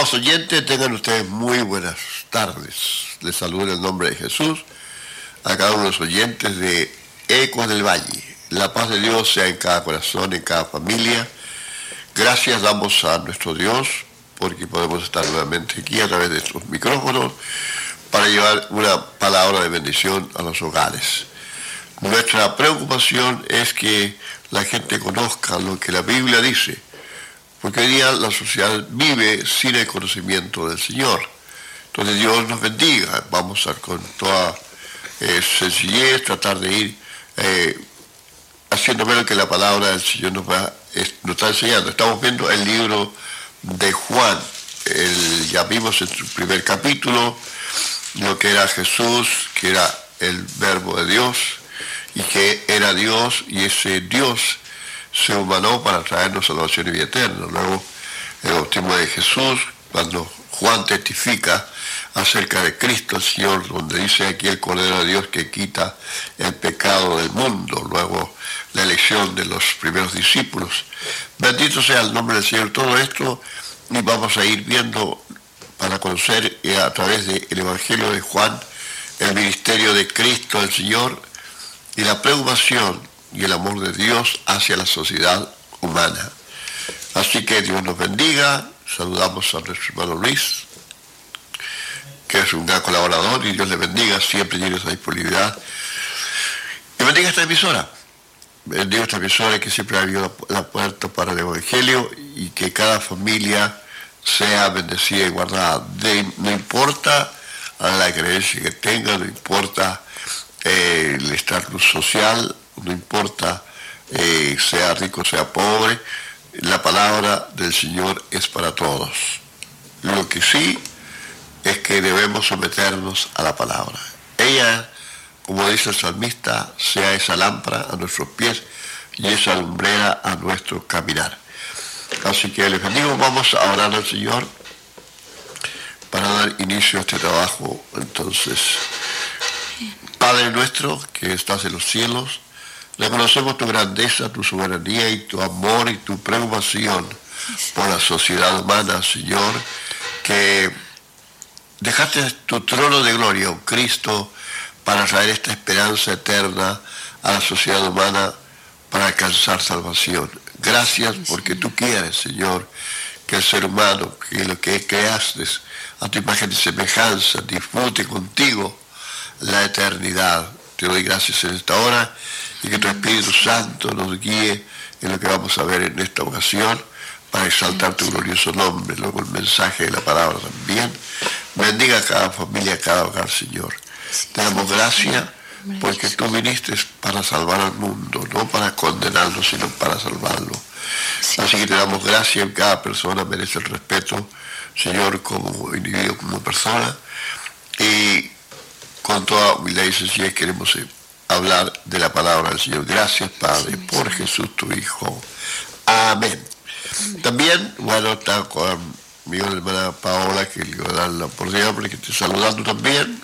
Amados oyentes, tengan ustedes muy buenas tardes. Les saludo en el nombre de Jesús a cada uno de los oyentes de Ecos del Valle. La paz de Dios sea en cada corazón, en cada familia. Gracias damos a nuestro Dios porque podemos estar nuevamente aquí a través de estos micrófonos para llevar una palabra de bendición a los hogares. Nuestra preocupación es que la gente conozca lo que la Biblia dice, porque hoy día la sociedad vive sin el conocimiento del Señor. Entonces Dios nos bendiga. Vamos a con toda sencillez tratar de ir haciendo ver lo que la palabra del Señor nos está enseñando. Estamos viendo el libro de Juan. Ya vimos en su primer capítulo lo que era Jesús, que era el verbo de Dios y que era Dios, y ese Dios se humanó para traernos salvación y vida eterna. Luego el bautismo de Jesús, cuando Juan testifica acerca de Cristo el Señor, donde dice aquí el Cordero de Dios que quita el pecado del mundo. Luego la elección de los primeros discípulos. Bendito sea el nombre del Señor. Todo esto y vamos a ir viendo para conocer a través del Evangelio de Juan el ministerio de Cristo el Señor y la preocupación y el amor de Dios hacia la sociedad humana. Así que Dios nos bendiga. Saludamos a nuestro hermano Luis, que es un gran colaborador, y Dios le bendiga, siempre tiene esa disponibilidad. Y bendiga esta emisora. Bendiga esta emisora que siempre ha abierto la puerta para el Evangelio y que cada familia sea bendecida y guardada. No importa la creencia que tenga, no importa el estatus social, no importa sea rico, sea pobre, la palabra del Señor es para todos. Lo que sí es que debemos someternos a la palabra. Ella, como dice el salmista, sea esa lámpara a nuestros pies y esa lumbrera a nuestro caminar. Así que les bendigo. Vamos a orar al Señor para dar inicio a este trabajo. Entonces, Padre nuestro que estás en los cielos, reconocemos tu grandeza, tu soberanía y tu amor y tu preocupación por la sociedad humana, Señor, que dejaste tu trono de gloria, oh Cristo, para traer esta esperanza eterna a la sociedad humana para alcanzar salvación. Gracias porque tú quieres, Señor, que el ser humano, que lo que creaste a tu imagen y semejanza, disfrute contigo la eternidad. Te doy gracias en esta hora y que tu Espíritu Santo nos guíe en lo que vamos a ver en esta ocasión para exaltar tu glorioso nombre. Luego el mensaje de la palabra también. Bendiga a cada familia, a cada hogar, Señor. Te damos gracias porque tú viniste para salvar al mundo, no para condenarlo, sino para salvarlo. Así que te damos gracias. Cada persona merece el respeto, Señor, como individuo, como persona. Y con toda humildad y sencillez queremos hablar de la palabra del Señor. Gracias, Padre, por Jesús tu Hijo. Amén. También, bueno, está conmigo la hermana Paola, que le voy a dar la oportunidad porque estoy saludando también.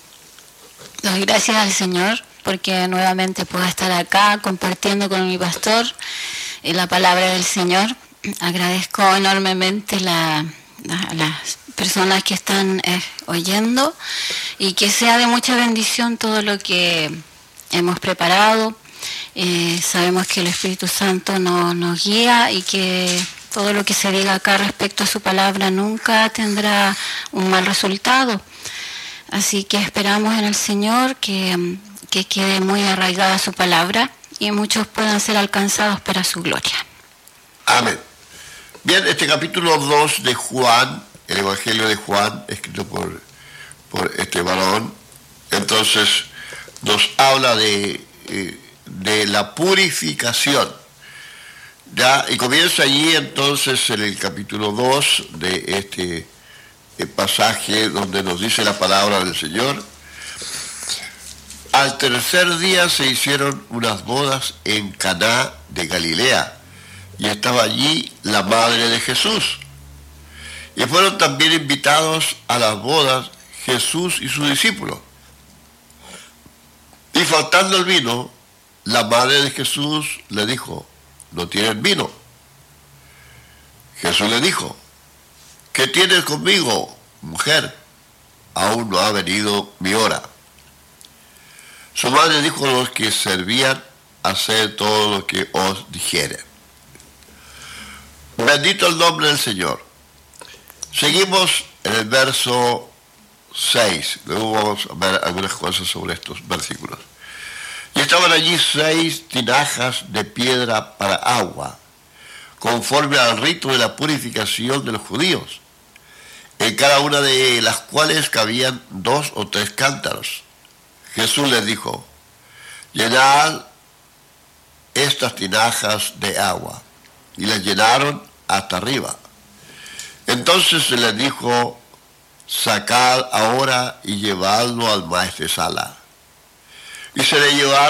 Doy gracias al Señor porque nuevamente puedo estar acá compartiendo con mi pastor la palabra del Señor. Agradezco enormemente las personas que están oyendo y que sea de mucha bendición todo lo que hemos preparado. Sabemos que el Espíritu Santo nos guía y que todo lo que se diga acá respecto a su palabra nunca tendrá un mal resultado. Así que esperamos en el Señor que quede muy arraigada su palabra y muchos puedan ser alcanzados para su gloria. Amén. Bien, este capítulo 2 de Juan, el Evangelio de Juan, escrito por este varón, entonces nos habla de la purificación. ¿Ya? Y comienza allí entonces en el capítulo 2 de este pasaje donde nos dice la palabra del Señor. Al tercer día se hicieron unas bodas en Caná de Galilea y estaba allí la madre de Jesús. Y fueron también invitados a las bodas Jesús y sus discípulos. Y faltando el vino, la madre de Jesús le dijo: no tienen vino. Jesús le dijo: ¿qué tienes conmigo, mujer? Aún no ha venido mi hora. Su madre dijo a los que servían: haced todo lo que os dijere. Bendito el nombre del Señor. Seguimos en el verso 6. Luego vamos a ver algunas cosas sobre estos versículos. Y estaban allí 6 tinajas de piedra para agua, conforme al rito de la purificación de los judíos, en cada una de las cuales cabían 2 o 3 cántaros. Jesús les dijo: llenad estas tinajas de agua. Y las llenaron hasta arriba. Entonces se les dijo: sacad ahora y llevadlo al maestresala. Y se lo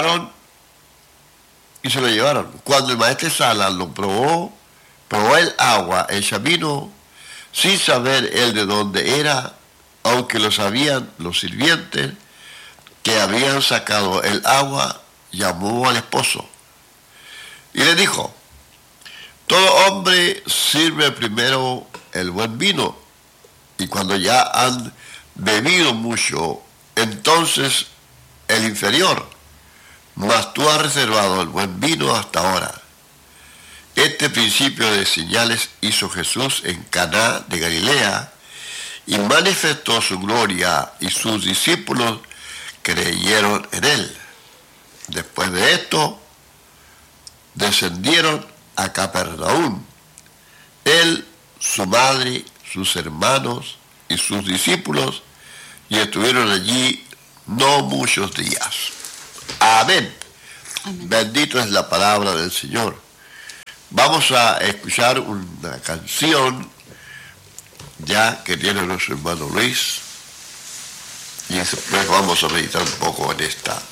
llevaron. Cuando el maestresala lo probó el agua hecha vino, sin saber él de dónde era, aunque lo sabían los sirvientes que habían sacado el agua, llamó al esposo y le dijo: todo hombre sirve primero el buen vino, y cuando ya han bebido mucho, entonces el inferior, mas tú has reservado el buen vino hasta ahora. Este principio de señales hizo Jesús en Caná de Galilea, y manifestó su gloria, y sus discípulos creyeron en él. Después de esto, descendieron a Capernaum, él, su madre, sus hermanos y sus discípulos, y estuvieron allí no muchos días. Amén. Amén. Bendito es la palabra del Señor. Vamos a escuchar una canción ya que tiene nuestro hermano Luis, y después vamos a meditar un poco en esta